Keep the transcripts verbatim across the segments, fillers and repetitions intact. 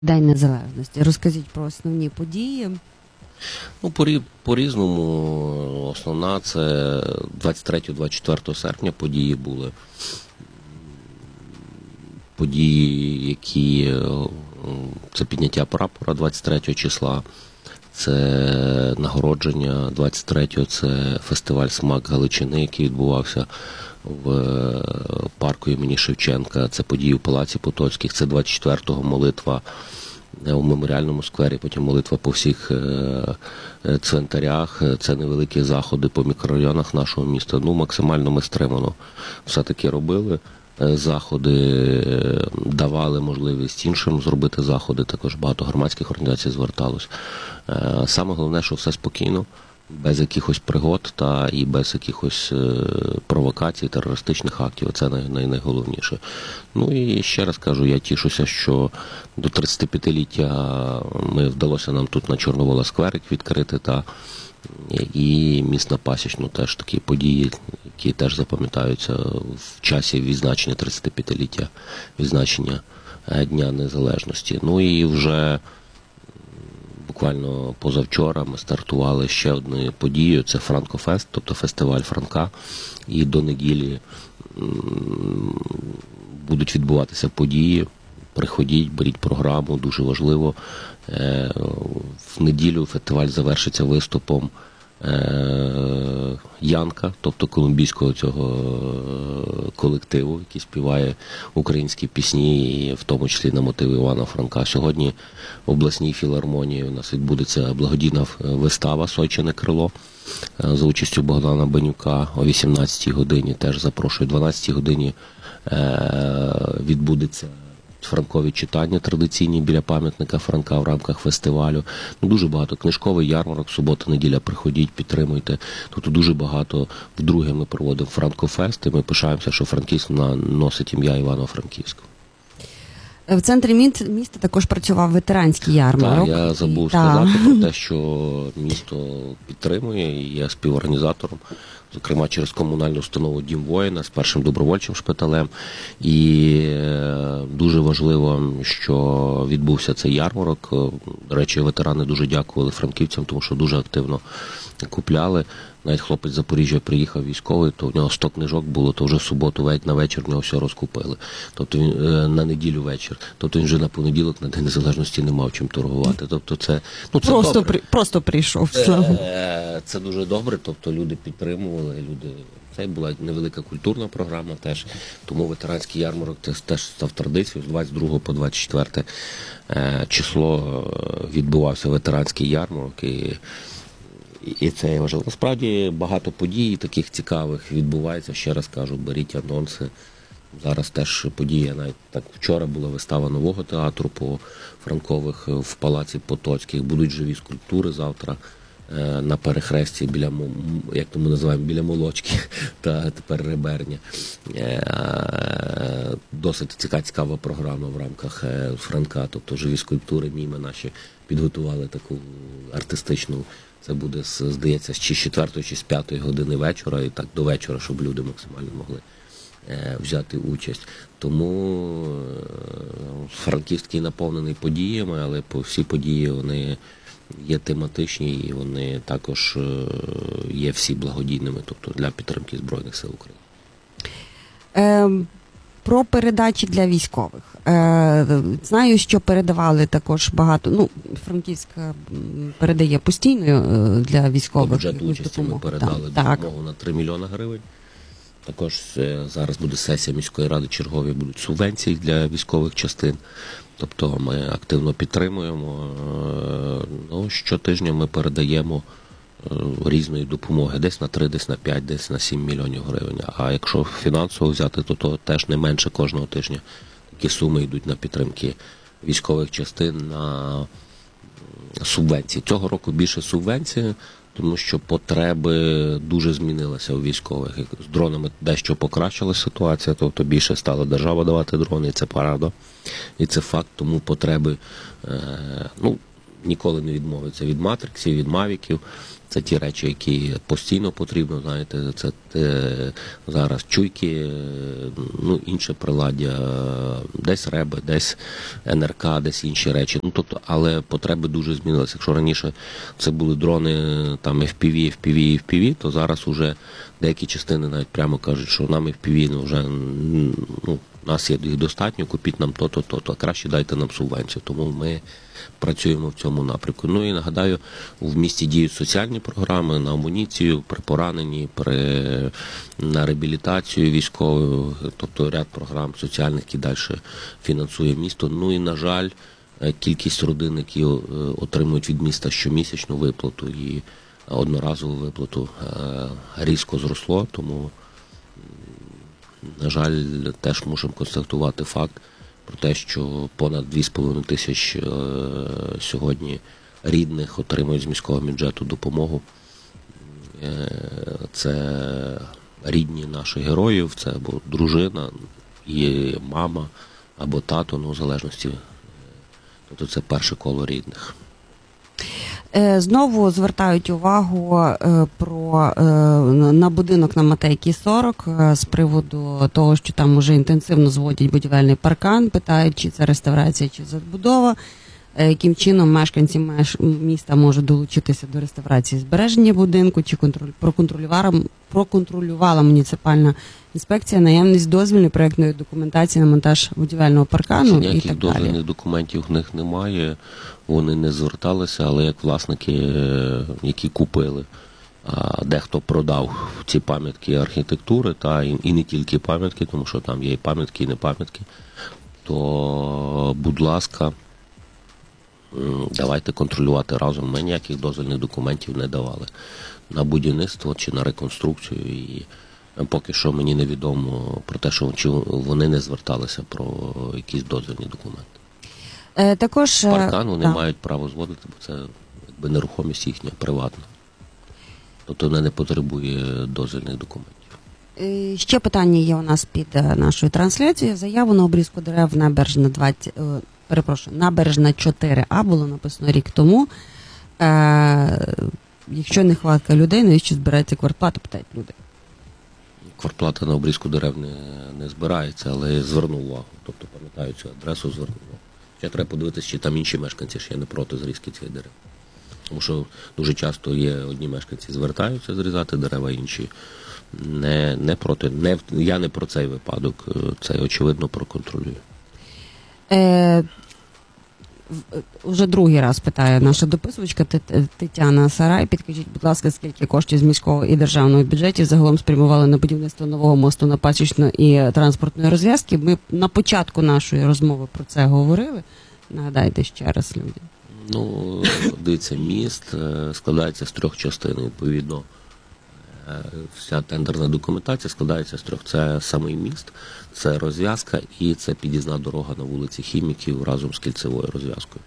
День Незалежності. Розкажіть про основні події. Ну, по-різному. Основна це двадцять третього - двадцять четвертого серпня події були. Події, які... Це підняття прапора двадцять третього числа, це нагородження двадцять третього, це фестиваль «Смак Галичини», який відбувався в парку імені Шевченка, це події в Палаці Потоцьких, це двадцять четвертого молитва у Меморіальному сквері, потім молитва по всіх цвинтарях, це невеликі заходи по мікрорайонах нашого міста. Ну, максимально ми стримано все-таки робили заходи, давали можливість іншим зробити заходи, також багато громадських організацій зверталось. Саме головне, що все спокійно, без якихось пригод та і без якихось провокацій, терористичних актів. Це най- найголовніше. Ну і ще раз кажу, я тішуся, що до тридцятип'ятиліття ми вдалося нам тут на Чорновола скверик відкрити, та і міст на Пасічну теж такі події, які теж запам'ятаються в часі відзначення тридцятип'ятиліття, відзначення Дня Незалежності. Ну і вже буквально позавчора ми стартували ще одною подією, це Франкофест, тобто фестиваль Франка, і до неділі будуть відбуватися події. Приходіть, беріть програму, дуже важливо. В неділю фестиваль завершиться виступом Янка, тобто колумбійського цього колективу, який співає українські пісні, і в тому числі на мотиви Івана Франка. Сьогодні в обласній філармонії у нас відбудеться благодійна вистава «Сойчине крило» за участю Богдана Банюка о вісімнадцятій годині. Теж запрошую. О дванадцятій годині відбудеться франкові читання традиційні біля пам'ятника Франка в рамках фестивалю. Ну, дуже багато. Книжковий ярмарок, субота-неділя, приходіть, підтримуйте. Тобто дуже багато. Вдруге ми проводимо Франкофест, і ми пишаємося, що Франківськ носить ім'я Івано-Франківського. В центрі міста також працював ветеранський ярмарок. Так, я забув так. сказати про те, що місто підтримує, і я співорганізатором, зокрема через комунальну установу «Дім воїна» з першим добровольчим шпиталем. І дуже важливо, що відбувся цей ярмарок. До речі, ветерани дуже дякували франківцям, тому що дуже активно купляли. Навіть хлопець з Запоріжжя приїхав військовий, то в нього сто книжок було, то вже в суботу на вечір в нього все розкупили. Тобто він на неділю вечір. Тобто він вже на понеділок, на День Незалежності не мав чим торгувати. Тобто це, ну, це просто, добре. При, просто прийшов. Слава. Це дуже добре, тобто люди підтримували, люди... Це була невелика культурна програма теж, тому ветеранський ярмарок теж став традицією. З двадцять другого по двадцять четверте число відбувався ветеранський ярмарок, і І це я вважаю. Насправді багато подій таких цікавих відбувається. Ще раз кажу, беріть анонси. Зараз теж подія, навіть так вчора була вистава нового театру по Франкових в Палаці Потоцьких. Будуть живі скульптури завтра на перехресті біля, як то ми називаємо, біля Молочки та тепер Реберня. Досить цікава, цікава програма в рамках Франка, тобто живі скульптури, міми наші підготували таку артистичну. Це буде, здається, чи з четвертої, чи з п'ятої години вечора, і так до вечора, щоб люди максимально могли е, взяти участь. Тому е, Франківський наповнений подіями, але по всі події вони є тематичні, і вони також е, є всі благодійними, тобто для підтримки Збройних сил України. Ем... Про передачі для військових. Е, знаю, що передавали також багато, ну, Франківськ передає постійно для військових. По бюджету участі ми передали так, допомогу так. на три мільйони гривень. Також зараз буде сесія міської ради чергові, будуть субвенції для військових частин. Тобто ми активно підтримуємо. Ну, щотижня ми передаємо різної допомоги, десь на три, десь на п'ять, десь на сім мільйонів гривень. А якщо фінансово взяти, то, то теж не менше кожного тижня. Такі суми йдуть на підтримки військових частин, на субвенції. Цього року більше субвенції, тому що потреби дуже змінилися у військових. З дронами дещо покращилася ситуація, тобто більше стала держава давати дрони, і це правда. І це факт, тому потреби, ну, ніколи не відмовиться від матриксів, від мавіків. Це ті речі, які постійно потрібно, знаєте, це е, зараз чуйки, е, ну, інше приладдя, десь реби, десь ен ер ка, десь інші речі. Ну, тобто, але потреби дуже змінилися. Якщо раніше це були дрони, там, еф пі ві, еф пі ві, еф пі ві, то зараз уже деякі частини навіть прямо кажуть, що нам еф пі ві ну, вже, ну, у нас є їх достатньо, купіть нам то-то, то-то, а краще дайте нам субвенцію. Тому ми працюємо в цьому напрямку. Ну і нагадаю, в місті діють соціальні програми на амуніцію, при пораненні, при, на реабілітацію військову, тобто ряд програм соціальних, які далі фінансує місто. Ну і, на жаль, кількість родин, які отримують від міста щомісячну виплату і одноразову виплату, різко зросло, тому, на жаль, теж мусимо констатувати факт про те, що понад дві з половиною тисяч е, сьогодні рідних отримують з міського бюджету допомогу. Е, це рідні наших героїв, це або дружина, і мама, або тато, ну, в залежності. Тобто це перше коло рідних. Знову звертають увагу про, на будинок на Матейки сорок з приводу того, що там уже інтенсивно зводять будівельний паркан, питають, чи це реставрація, чи забудова, яким чином мешканці міста можуть долучитися до реставрації збереження будинку, чи проконтролювала, проконтролювала муніципальна інспекція наявність дозвільної проєктної документації на монтаж будівельного паркану і так далі. Ніяких дозвільних документів в них немає, вони не зверталися, але як власники, які купили, а дехто продав ці пам'ятки архітектури, та і, і не тільки пам'ятки, тому що там є і пам'ятки, і не пам'ятки, то, будь ласка, давайте контролювати разом. Ми ніяких дозвільних документів не давали на будівництво чи на реконструкцію, і поки що мені невідомо про те, що чи вони не зверталися про якісь дозвільні документи. Е, також паркан вони да. мають право зводити, бо це якби нерухомість їхня, приватна. Тобто вона не потребує дозвільних документів. Е, ще питання є у нас під нашою трансляцією. Заяву на обрізку дерев Набережна двадцять, е, перепрошую, Набережна чотири А було написано рік тому. Е, якщо нехватка людей, навіщо збирається квартплата, питають люди. Квартплата на обрізку дерев не, не збирається, але я звернув увагу. Тобто пам'ятаю цю адресу, звернув увагу. Ще треба подивитися, чи там інші мешканці ще не проти зрізки цих дерев. Тому що дуже часто є одні мешканці звертаються зрізати дерева, інші не, не проти. Не, я не про цей випадок, це очевидно проконтролюю. Е, Уже другий раз питає наша дописувачка Тетяна Сарай. Підкажіть, будь ласка, скільки коштів з міського і державного бюджетів загалом спрямували на будівництво нового мосту на Пасічну і транспортної розв'язки? Ми на початку нашої розмови про це говорили. Нагадайте ще раз людям. Ну, дивіться, міст складається з трьох частин, відповідно. Вся тендерна документація складається з трьох. Це самий міст, це розв'язка і це під'їзна дорога на вулиці Хіміків разом з кільцевою розв'язкою.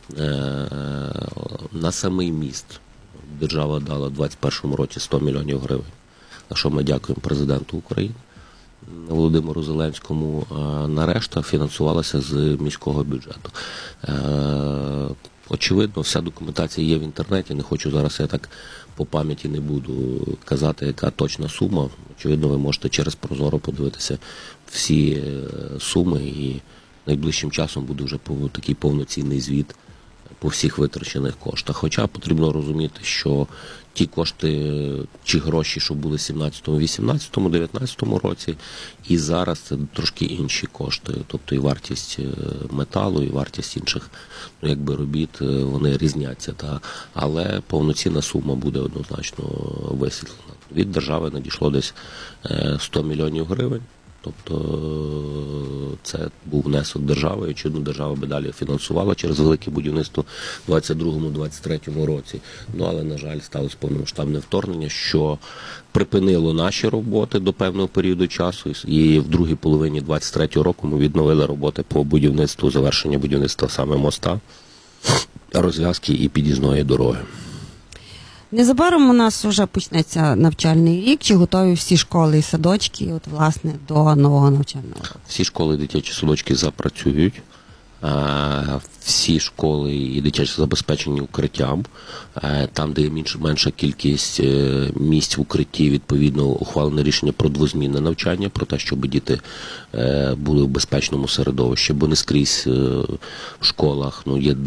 На самий міст держава дала в двадцять першому році сто мільйонів гривень, за що ми дякуємо президенту України Володимиру Зеленському. На решта фінансувалася з міського бюджету. Очевидно, вся документація є в інтернеті, не хочу зараз, я так по пам'яті не буду казати, яка точна сума. Очевидно, ви можете через Прозоро подивитися всі суми, і найближчим часом буде вже такий повноцінний звіт по всіх витрачених коштах. Хоча потрібно розуміти, що ті кошти чи гроші, що були в сімнадцятому, вісімнадцятому, дев'ятнадцятому році, і зараз це трошки інші кошти. Тобто і вартість металу, і вартість інших, ну, якби робіт, вони різняться. Та? Але повноцінна сума буде однозначно висвітлена. Від держави надійшло десь сто мільйонів гривень. Тобто це був внесок держави, і очевидно, держава би далі фінансувала через велике будівництво в двадцять другому - двадцять третьому році. Ну, але, на жаль, сталося повномасштабне вторгнення, що припинило наші роботи до певного періоду часу, і в другій половині двадцять третього року ми відновили роботи по будівництву, завершення будівництва саме моста, розв'язки і під'їзної дороги. Незабаром у нас вже почнеться навчальний рік. Чи готові всі школи і садочки, от, власне, до нового навчального року? Всі школи і дитячі садочки запрацюють. Е, Всі школи і дитячі забезпечені укриттям. Е, Там, де є менш- менша кількість е, місць в укритті, відповідно ухвалене рішення про двозмінне навчання, про те, щоб діти е, були в безпечному середовищі, бо не скрізь е, в школах ну, є